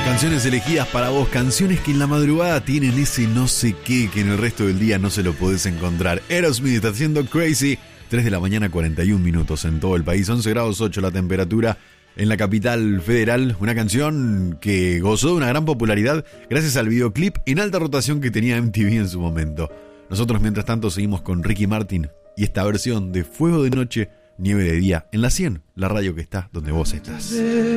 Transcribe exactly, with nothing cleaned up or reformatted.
Canciones elegidas para vos, canciones que en la madrugada tienen ese no sé qué que en el resto del día no se lo podés encontrar. Aerosmith está haciendo Crazy, tres de la mañana, cuarenta y un minutos en todo el país, once grados ocho la temperatura en la capital federal. Una canción que gozó de una gran popularidad gracias al videoclip en alta rotación que tenía M T V en su momento. Nosotros mientras tanto seguimos con Ricky Martin y esta versión de Fuego de Noche, Nieve de Día en la cien, la radio que está donde vos estás.